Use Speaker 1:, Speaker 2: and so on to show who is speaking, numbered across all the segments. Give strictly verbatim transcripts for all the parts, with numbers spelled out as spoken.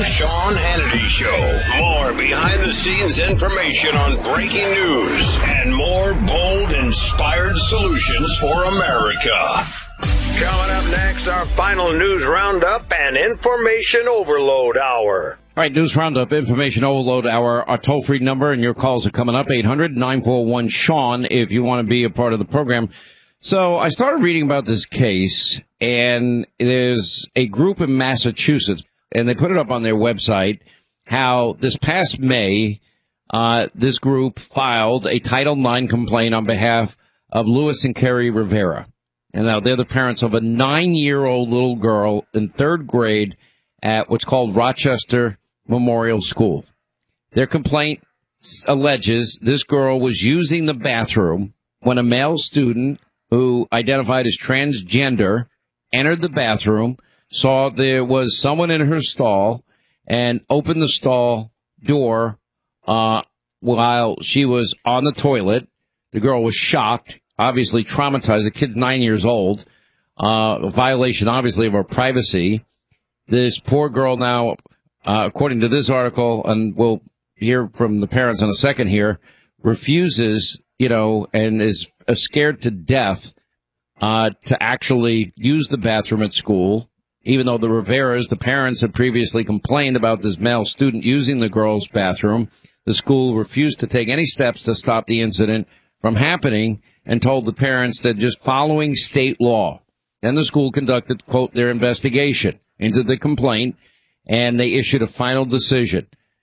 Speaker 1: Sean Hannity Show. More behind-the-scenes information on breaking news and more bold, inspired solutions for America. Coming up next, our final news roundup and information overload hour.
Speaker 2: All right, News Roundup, Information Overload Hour, our toll-free number, and your calls are coming up, eight hundred nine four one Sean, if you want to be a part of the program. So I started reading about this case, and there's a group in Massachusetts, and they put it up on their website, how this past May, uh, this group filed a Title nine complaint on behalf of Louis and Carrie Rivera. And now they're the parents of a nine-year-old little girl in third grade at what's called Rochester Memorial School. Their complaint alleges this girl was using the bathroom when a male student who identified as transgender entered the bathroom, saw there was someone in her stall, and opened the stall door uh, while she was on the toilet. The girl was shocked, obviously traumatized. The kid's nine years old. Uh, a violation, obviously, of her privacy. This poor girl now, uh, according to this article, and we'll hear from the parents in a second here, refuses, you know, and is uh, scared to death uh, to actually use the bathroom at school, even though the Riveras, the parents, had previously complained about this male student using the girl's bathroom. The school refused to take any steps to stop the incident from happening and told the parents that just following state law. Then the school conducted, quote, their investigation into the complaint, and they issued a final decision.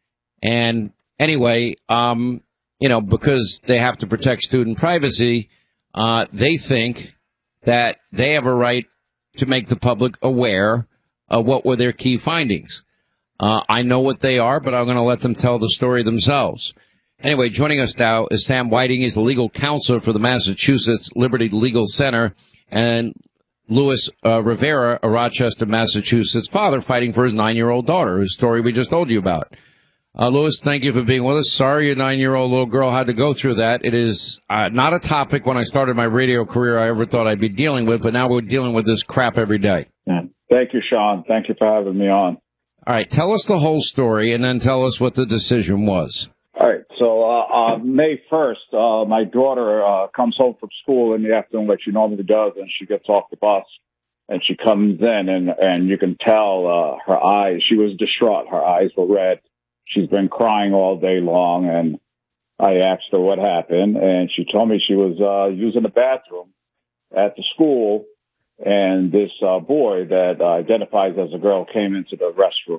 Speaker 2: And anyway, um, you know, because they have to protect student privacy, uh, they think that they have a right to make the public aware of what were their key findings. Uh, I know what they are, but I'm going to let them tell the story themselves. Anyway, joining us now is Sam Whiting. He's the legal counsel for the Massachusetts Liberty Legal Center, and Louis uh, Rivera, a Rochester, Massachusetts father fighting for his nine-year-old daughter, whose story we just told you about. Uh, Louis, thank you for being with us. Sorry your nine-year-old little girl had to go through that. It is uh, not a topic when I started my radio career I ever thought I'd be dealing with, but now we're dealing with this crap every day.
Speaker 3: Yeah. Thank you, Sean. Thank you for having me on.
Speaker 2: All right, tell us the whole story, and then tell us what the decision was.
Speaker 3: All right, so uh, uh, May first, uh, my daughter uh, comes home from school in the afternoon like she normally does, and she gets off the bus, and she comes in, and, and you can tell uh, her eyes, she was distraught. Her eyes were red. She's been crying all day long, and I asked her what happened, and she told me she was uh, using the bathroom at the school, and this uh, boy that uh, identifies as a girl came into the restroom.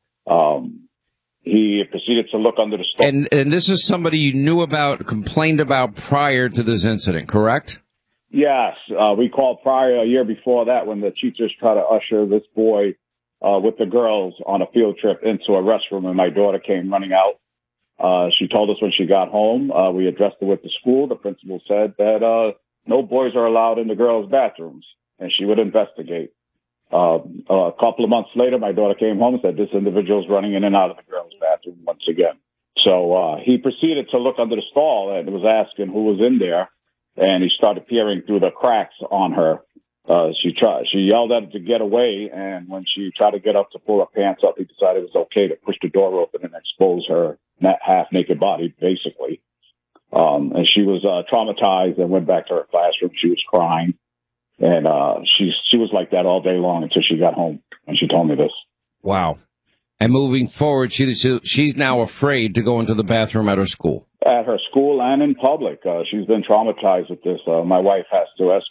Speaker 3: Um, he proceeded to look under the stall.
Speaker 2: And, and this is somebody you knew about, complained about prior to this incident, correct?
Speaker 3: Yes. Uh, we called prior a year before that when the teachers tried to usher this boy uh, with the girls on a field trip into a restroom, and my daughter came running out. Uh, she told us when she got home. Uh, we addressed it with the school. The principal said that uh, no boys are allowed in the girls' bathrooms, and she would investigate. Uh, a couple of months later, my daughter came home and said this individual's running in and out of the girls' bathroom once again. So uh, he proceeded to look under the stall and was asking who was in there, and he started peering through the cracks on her. Uh, she tried, she yelled at him to get away, and when she tried to get up to pull her pants up, he decided it was okay to push the door open and expose her half-naked body, basically. Um, and she was uh, traumatized and went back to her classroom. She was crying. And uh, she she was like that all day long until she got home, and she told me this.
Speaker 2: Wow. And moving forward, she, she she's now afraid to go into the bathroom at her school.
Speaker 3: At her school and in public. Uh, she's been traumatized with this. Uh, my wife has to